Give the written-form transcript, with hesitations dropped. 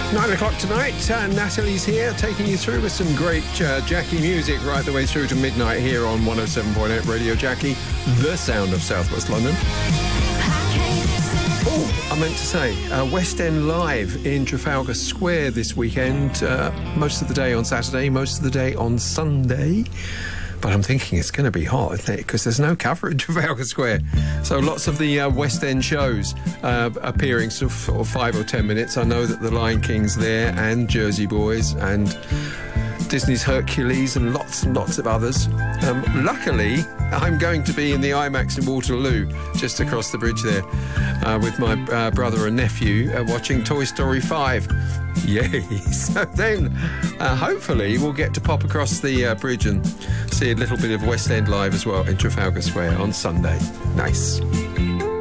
9 o'clock tonight, Natalie's here taking you through with some great Jackie music right the way through to midnight here on 107.8 Radio Jackie, the sound of South West London. Oh, I meant to say, West End Live in Trafalgar Square this weekend, most of the day on Saturday, most of the day on Sunday. But I'm thinking it's going to be hot, isn't it? Because there's no cover in Trafalgar Square. So lots of the West End shows appearing sort of 5 or 10 minutes. I know that the Lion King's there and Jersey Boys and Disney's Hercules and lots of others. Luckily, I'm going to be in the IMAX in Waterloo, just across the bridge there, with my brother and nephew watching Toy Story 5. Yay! So then, hopefully, we'll get to pop across the bridge and see a little bit of West End Live as well in Trafalgar Square on Sunday. Nice.